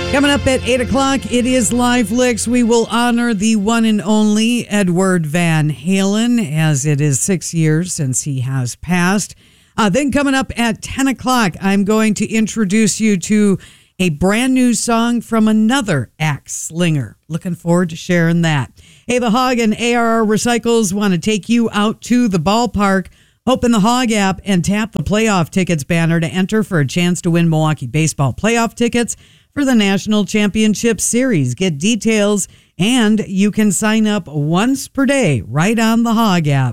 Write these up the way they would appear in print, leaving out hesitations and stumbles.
Coming up at 8 o'clock, it is Live Licks. We will honor the one and only Edward Van Halen, as it is 6 years since he has passed. Then coming up at 10 o'clock, I'm going to introduce you to a brand new song from another axe slinger. Looking forward to sharing that. Hey, the Hog and ARR Recycles want to take you out to the ballpark. Open the Hog app and tap the playoff tickets banner to enter for a chance to win Milwaukee baseball playoff tickets for the National Championship Series. Get details, and you can sign up once per day right on the Hog app.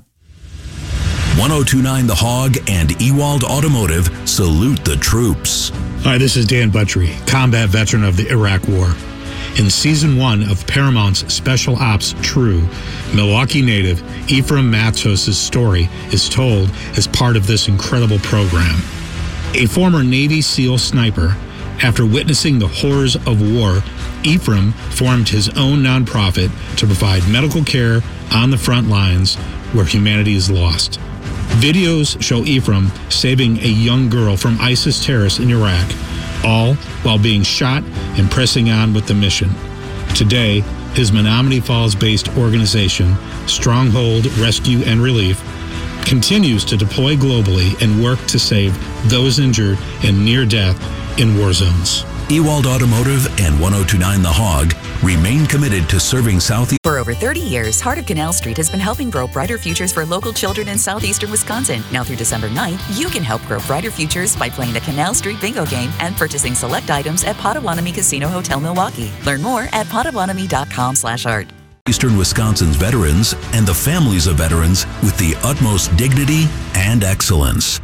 1029 The Hog and Ewald Automotive salute the troops. Hi, this is Dan Buttrey, combat veteran of the Iraq War. In Season 1 of Paramount's Special Ops True, Milwaukee native Ephraim Matos' story is told as part of this incredible program. A former Navy SEAL sniper, after witnessing the horrors of war, Ephraim formed his own nonprofit to provide medical care on the front lines where humanity is lost. Videos show Ephraim saving a young girl from ISIS terrorists in Iraq, all while being shot and pressing on with the mission. Today, his Menominee Falls-based organization, Stronghold Rescue and Relief, continues to deploy globally and work to save those injured and near death in war zones. Ewald Automotive and 1029 The Hog remain committed to serving Southeast. For over 30 years, Heart of Canal Street has been helping grow brighter futures for local children in southeastern Wisconsin. Now through December 9th, you can help grow brighter futures by playing the Canal Street Bingo game and purchasing select items at Potawatomi Casino Hotel Milwaukee. Learn more at potawatomi.com/art. Eastern Wisconsin's veterans and the families of veterans with the utmost dignity and excellence.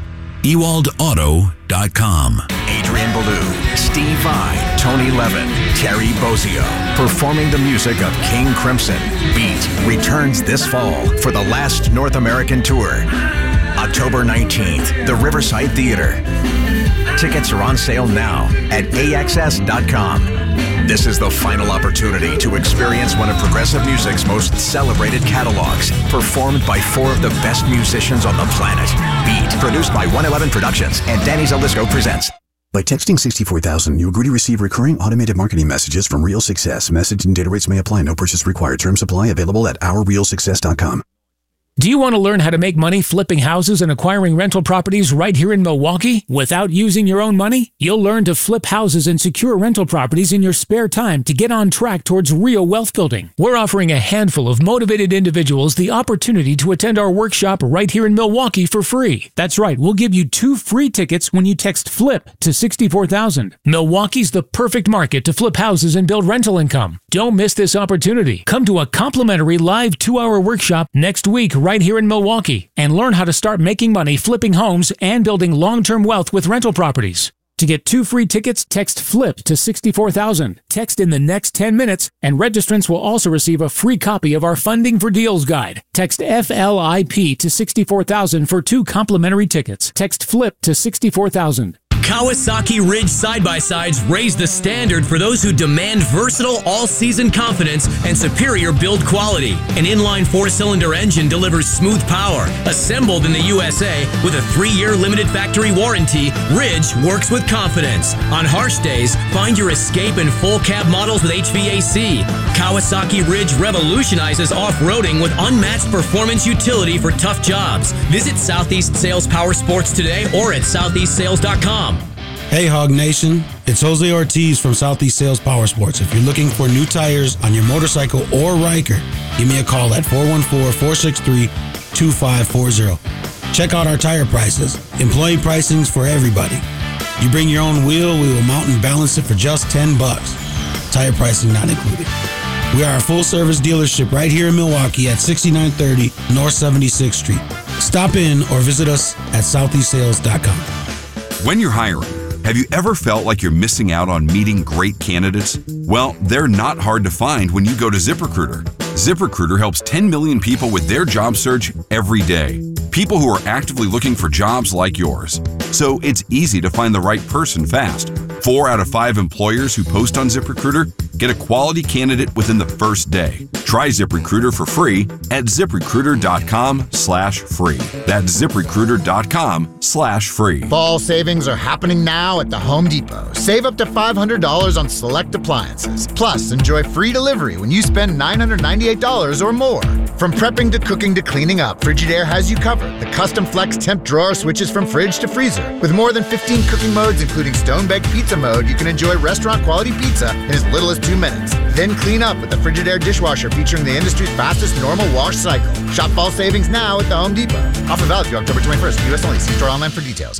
EwaldAuto.com. Adrian Ballou, Steve Vai, Tony Levin, Terry Bozzio, performing the music of King Crimson. Beat returns this fall for the last North American tour. October 19th, the Riverside Theater. Tickets are on sale now at AXS.com. This is the final opportunity to experience one of progressive music's most celebrated catalogs, performed by four of the best musicians on the planet. Beat, produced by 111 Productions and Danny Zalisco presents. By texting 64,000, you agree to receive recurring automated marketing messages from Real Success. Message and data rates may apply. No purchase required. Terms apply. Available at OurRealSuccess.com. Do you want to learn how to make money flipping houses and acquiring rental properties right here in Milwaukee without using your own money? You'll learn to flip houses and secure rental properties in your spare time to get on track towards real wealth building. We're offering a handful of motivated individuals the opportunity to attend our workshop right here in Milwaukee for free. That's right, we'll give you 2 free tickets when you text FLIP to 64,000. Milwaukee's the perfect market to flip houses and build rental income. Don't miss this opportunity. Come to a complimentary live 2-hour workshop next week right here in Milwaukee and learn how to start making money flipping homes and building long-term wealth with rental properties. To get 2 free tickets, text FLIP to 64,000. Text in the next 10 minutes, and registrants will also receive a free copy of our Funding for Deals guide. Text FLIP to 64,000 for 2 complimentary tickets. Text FLIP to 64,000. Kawasaki Ridge side-by-sides raise the standard for those who demand versatile all-season confidence and superior build quality. An inline 4-cylinder engine delivers smooth power. Assembled in the USA with a 3-year limited factory warranty, Ridge works with confidence. On harsh days, find your Escape and full cab models with HVAC. Kawasaki Ridge revolutionizes off-roading with unmatched performance utility for tough jobs. Visit Southeast Sales Power Sports today or at southeastsales.com. Hey Hog Nation, it's Jose Ortiz from Southeast Sales Power Sports. If you're looking for new tires on your motorcycle or Ryker, give me a call at 414-463-2540. Check out our tire prices. Employee pricing's for everybody. You bring your own wheel, we will mount and balance it for just $10. Tire pricing not included. We are a full-service dealership right here in Milwaukee at 6930 North 76th Street. Stop in or visit us at southeastsales.com. When you're hiring, have you ever felt like you're missing out on meeting great candidates? Well, they're not hard to find when you go to ZipRecruiter. ZipRecruiter helps 10 million people with their job search every day. People who are actively looking for jobs like yours. So it's easy to find the right person fast. 4 out of 5 employers who post on ZipRecruiter get a quality candidate within the first day. Try ZipRecruiter for free at ZipRecruiter.com/free. That's ZipRecruiter.com/free. Fall savings are happening now at the Home Depot. Save up to $500 on select appliances. Plus, enjoy free delivery when you spend $998 or more. From prepping to cooking to cleaning up, Frigidaire has you covered. The custom flex temp drawer switches from fridge to freezer. With more than 15 cooking modes, including stone-baked pizza mode, you can enjoy restaurant-quality pizza in as little as 2 minutes. Then clean up with the Frigidaire dishwasher featuring the industry's fastest normal wash cycle. Shop fall savings now at the Home Depot. Offer valid through October 21st. U.S. only. See store online for details.